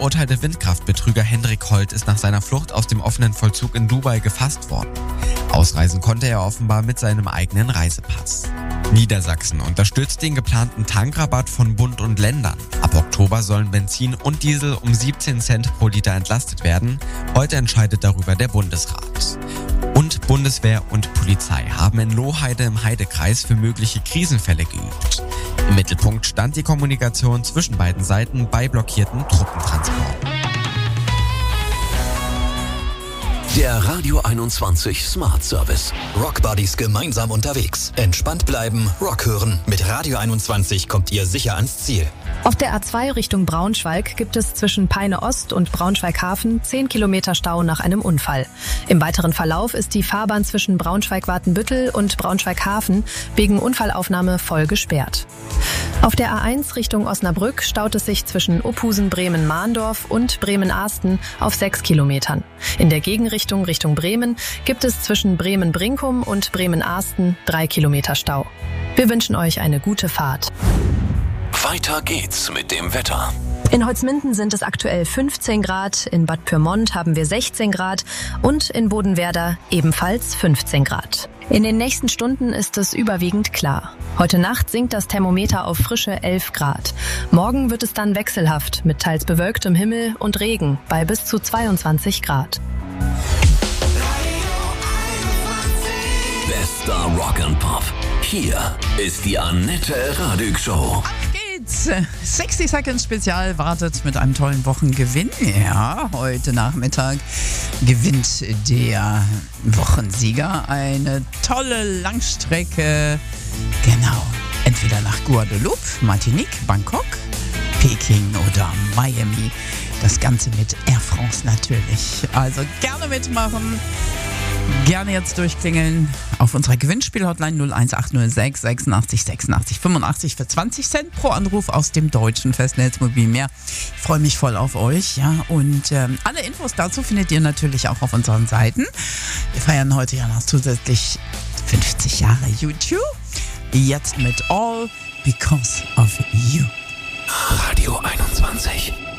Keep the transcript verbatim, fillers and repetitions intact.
verurteilte Windkraftbetrüger Hendrik Holt ist nach seiner Flucht aus dem offenen Vollzug in Dubai gefasst worden. Ausreisen konnte er offenbar mit seinem eigenen Reisepass. Niedersachsen unterstützt den geplanten Tankrabatt von Bund und Ländern. Ab Oktober sollen Benzin und Diesel um siebzehn Cent pro Liter entlastet werden. Heute entscheidet darüber der Bundesrat. Und Bundeswehr und Polizei haben in Lohheide im Heidekreis für mögliche Krisenfälle geübt. Im Mittelpunkt stand die Kommunikation zwischen beiden Seiten bei blockierten Truppentransporten. Der Radio einundzwanzig Smart Service. Rock Buddies gemeinsam unterwegs. Entspannt bleiben, Rock hören. Mit Radio einundzwanzig kommt ihr sicher ans Ziel. Auf der A zwei Richtung Braunschweig gibt es zwischen Peine Ost und Braunschweig-Hafen zehn Kilometer Stau nach einem Unfall. Im weiteren Verlauf ist die Fahrbahn zwischen Braunschweig-Watenbüttel und Braunschweig-Hafen wegen Unfallaufnahme voll gesperrt. Auf der A eins Richtung Osnabrück staut es sich zwischen Opusen-Bremen-Mahndorf und Bremen-Ahsten auf sechs Kilometern. In der Gegenrichtung Richtung Bremen gibt es zwischen Bremen-Brinkum und Bremen-Ahsten drei Kilometer Stau. Wir wünschen euch eine gute Fahrt. Weiter geht's mit dem Wetter. In Holzminden sind es aktuell fünfzehn Grad, in Bad Pyrmont haben wir sechzehn Grad und in Bodenwerder ebenfalls fünfzehn Grad. In den nächsten Stunden ist es überwiegend klar. Heute Nacht sinkt das Thermometer auf frische elf Grad. Morgen wird es dann wechselhaft mit teils bewölktem Himmel und Regen bei bis zu zweiundzwanzig Grad. Bester Rock and Pop. Hier ist die Annette Radig Show. sechzig Seconds Spezial wartet mit einem tollen Wochengewinn. Ja, heute Nachmittag gewinnt der Wochensieger eine tolle Langstrecke. Genau, entweder nach Guadeloupe, Martinique, Bangkok, Peking oder Miami. Das Ganze mit Air France natürlich. Also gerne mitmachen. Gerne jetzt durchklingeln auf unserer Gewinnspiel-Hotline null eins acht null sechs sechsundachtzig sechsundachtzig fünfundachtzig für zwanzig Cent pro Anruf aus dem deutschen Festnetz Mobilmeer. Ich freue mich voll auf euch, ja, und ähm, alle Infos dazu findet ihr natürlich auch auf unseren Seiten. Wir feiern heute ja noch zusätzlich fünfzig Jahre YouTube. Jetzt mit All Because of You. Radio einundzwanzig.